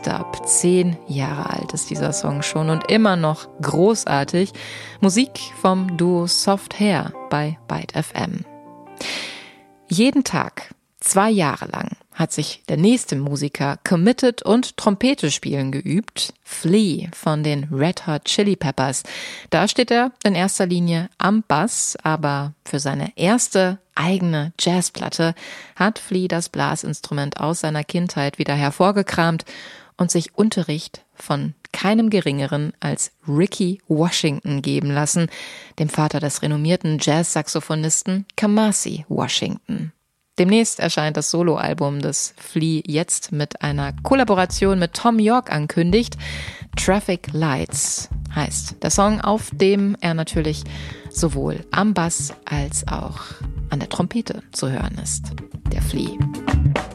Up. 10 Jahre alt ist dieser Song schon und immer noch großartig. Musik vom Duo Soft Hair bei Byte FM. Jeden Tag, 2 Jahre lang, hat sich der nächste Musiker committed und Trompete spielen geübt. Flea von den Red Hot Chili Peppers. Da steht er in erster Linie am Bass, aber für seine erste eigene Jazzplatte hat Flea das Blasinstrument aus seiner Kindheit wieder hervorgekramt und sich Unterricht von keinem Geringeren als Ricky Washington geben lassen, dem Vater des renommierten Jazz-Saxophonisten Kamasi Washington. Demnächst erscheint das Soloalbum, das Flea jetzt mit einer Kollaboration mit Thom Yorke ankündigt. Traffic Lights heißt der Song, auf dem er natürlich sowohl am Bass als auch an der Trompete zu hören ist. Der Flea.